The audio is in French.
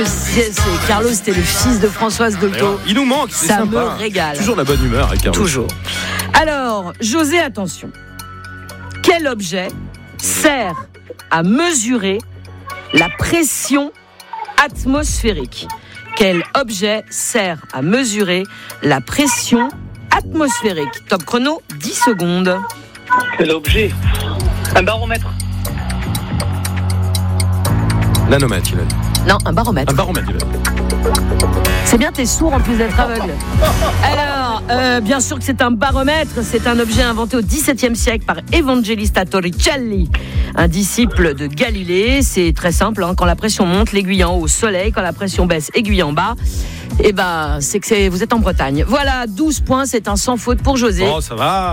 Carlos, c'était le fils de Françoise Dolto. Il nous manque, c'est ça sympa. me régale. Toujours la bonne humeur avec Carlos. Toujours. Alors, José, attention. Quel objet sert à mesurer la pression atmosphérique? Quel objet sert à mesurer la pression atmosphérique? Top chrono, 10 secondes. Quel objet? Un baromètre. L'anomètre, il a dit. Non, un baromètre. Un baromètre, il a dit. C'est bien, t'es sourd en plus d'être aveugle. Alors, bien sûr que c'est un baromètre. C'est un objet inventé au XVIIe siècle par Evangelista Torricelli, un disciple de Galilée. C'est très simple, hein. Quand la pression monte, l'aiguille en haut, soleil. Quand la pression baisse, aiguille en bas. Et ben, c'est que vous êtes en Bretagne. Voilà, 12 points, c'est un sans faute pour José. Oh, ça va.